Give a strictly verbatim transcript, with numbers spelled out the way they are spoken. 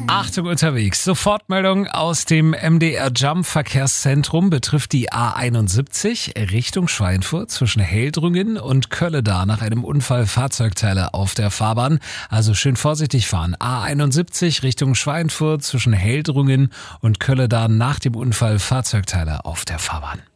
Achtung unterwegs. Sofortmeldung aus dem M D R Jump Verkehrszentrum betrifft die A einundsiebzig Richtung Schweinfurt zwischen Heldrungen und Kölledar nach einem Unfall Fahrzeugteile auf der Fahrbahn. Also schön vorsichtig fahren. A einundsiebzig Richtung Schweinfurt zwischen Heldrungen und Kölledar nach dem Unfall Fahrzeugteile auf der Fahrbahn.